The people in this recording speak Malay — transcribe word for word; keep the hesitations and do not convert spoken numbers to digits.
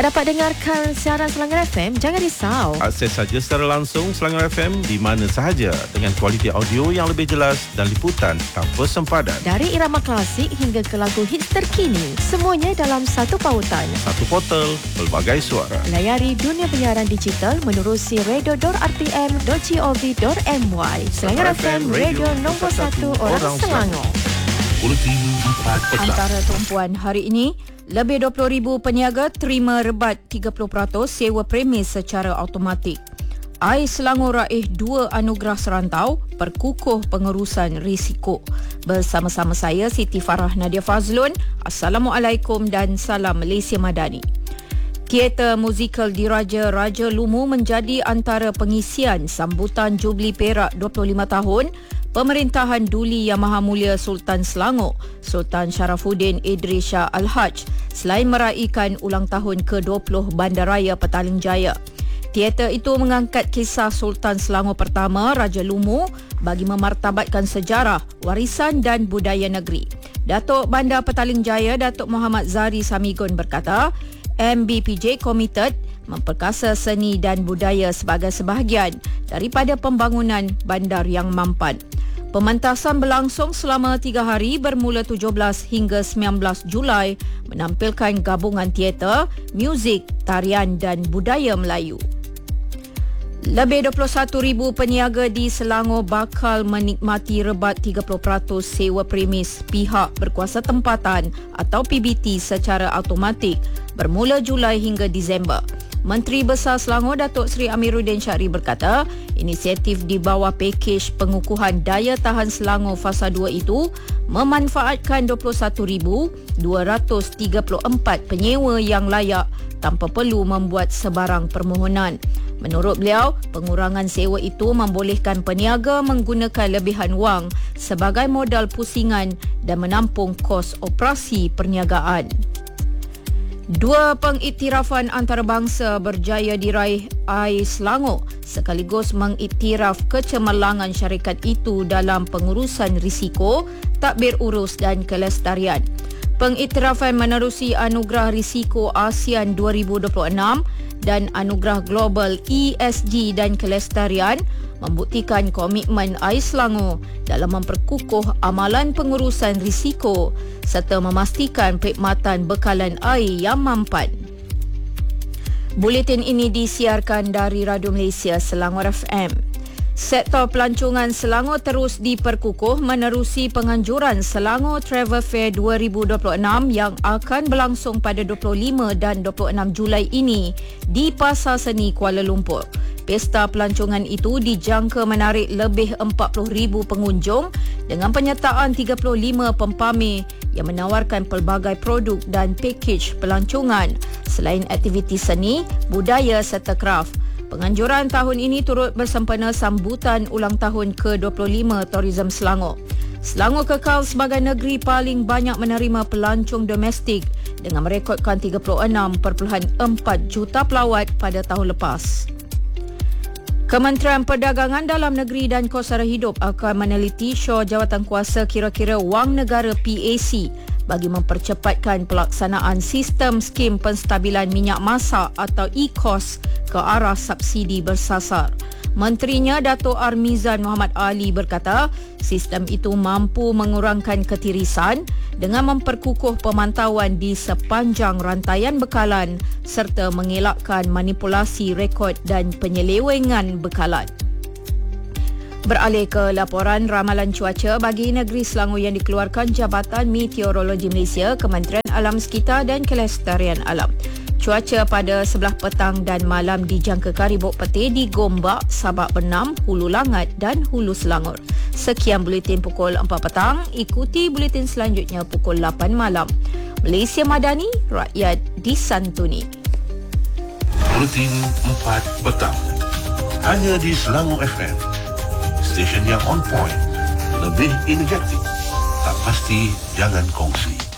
Tak dapat dengarkan siaran Selangor F M? Jangan risau. Akses saja secara langsung Selangor F M di mana sahaja dengan kualiti audio yang lebih jelas dan liputan tanpa sempadan. Dari irama klasik hingga ke lagu hits terkini, semuanya dalam satu pautan. Satu portal, pelbagai suara. Layari dunia penyiaran digital menerusi radio dot r t m dot gov dot m y. Selangor F M, radio nombor satu orang Selangor. Antara tumpuan hari ini, lebih dua puluh ribu peniaga terima rebat tiga puluh peratus sewa premis secara automatik. A I R Selangor raih dua anugerah serantau, perkukuh pengurusan risiko. Bersama-sama saya Siti Farah Nadia Fazlun. Assalamualaikum dan salam Malaysia Madani. Teater musikal Diraja Raja Lumu menjadi antara pengisian sambutan Jubli Perak dua puluh lima tahun Pemerintahan Duli Yang Maha Mulia Sultan Selangor, Sultan Sharafuddin Idris Shah Al-Haj, selain meraihkan ulang tahun ke dua puluh Bandaraya Petaling Jaya. Teater itu mengangkat kisah Sultan Selangor pertama, Raja Lumu, bagi memartabatkan sejarah, warisan dan budaya negeri. Datuk Bandar Petaling Jaya, Datuk Muhammad Zari Samigun berkata, M B P J komited memperkasa seni dan budaya sebagai sebahagian daripada pembangunan bandar yang mampan. Pementasan berlangsung selama tiga hari bermula tujuh belas hingga sembilan belas Julai menampilkan gabungan teater, muzik, tarian dan budaya Melayu. Lebih dua puluh satu ribu peniaga di Selangor bakal menikmati rebat tiga puluh peratus sewa premis pihak berkuasa tempatan atau P B T secara automatik bermula Julai hingga Disember. Menteri Besar Selangor Datuk Seri Amiruddin Syari berkata, inisiatif di bawah pakej pengukuhan daya tahan Selangor Fasa dua itu memanfaatkan dua puluh satu ribu dua ratus tiga puluh empat penyewa yang layak tanpa perlu membuat sebarang permohonan. Menurut beliau, pengurangan sewa itu membolehkan peniaga menggunakan lebihan wang sebagai modal pusingan dan menampung kos operasi perniagaan. Dua pengiktirafan antarabangsa berjaya diraih A I R Selangor sekaligus mengiktiraf kecemerlangan syarikat itu dalam pengurusan risiko, tadbir urus dan kelestarian. Pengiktirafan menerusi Anugerah Risiko ASEAN dua ribu dua puluh enam dan Anugerah Global E S G dan Kelestarian membuktikan komitmen A I R Selangor dalam memperkukuh amalan pengurusan risiko serta memastikan perkhidmatan bekalan air yang mampan. Buletin ini disiarkan dari Radio Malaysia Selangor F M. Sektor pelancongan Selangor terus diperkukuh menerusi penganjuran Selangor Travel Fair dua ribu dua puluh enam yang akan berlangsung pada dua puluh lima dan dua puluh enam Julai ini di Pasar Seni Kuala Lumpur. Pesta pelancongan itu dijangka menarik lebih empat puluh ribu pengunjung dengan penyertaan tiga puluh lima pempamer yang menawarkan pelbagai produk dan pakej pelancongan selain aktiviti seni, budaya serta kraf. Penganjuran tahun ini turut bersempena sambutan ulang tahun ke dua puluh lima Tourism Selangor. Selangor kekal sebagai negeri paling banyak menerima pelancong domestik dengan merekodkan tiga puluh enam perpuluhan empat juta pelawat pada tahun lepas. Kementerian Perdagangan Dalam Negeri dan Kos Sara Hidup akan meneliti syur jawatankuasa kira-kira wang negara P A C bagi mempercepatkan pelaksanaan sistem skim penstabilan minyak masak atau E C O S ke arah subsidi bersasar. Menterinya Dato' Armizan Muhammad Ali berkata, sistem itu mampu mengurangkan ketirisan dengan memperkukuh pemantauan di sepanjang rantaian bekalan serta mengelakkan manipulasi rekod dan penyelewengan bekalan. Beralih ke laporan ramalan cuaca bagi negeri Selangor yang dikeluarkan Jabatan Meteorologi Malaysia, Kementerian Alam Sekitar dan Kelestarian Alam. Cuaca pada sebelah petang dan malam dijangkakan ribut petir di Gombak, Sabak Bernam, Hulu Langat dan Hulu Selangor. Sekian buletin pukul empat petang, ikuti buletin selanjutnya pukul lapan malam. Malaysia Madani, rakyat disantuni. Buletin empat petang, hanya di Selangor F M. Stesen yang on point, lebih energetik, tak pasti jangan kongsi.